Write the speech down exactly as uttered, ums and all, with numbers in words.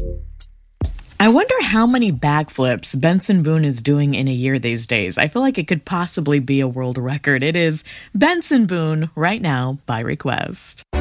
I wonder how many backflips Benson Boone is doing in a year these days. I feel like it could possibly be a world record. It is Benson Boone right now by request.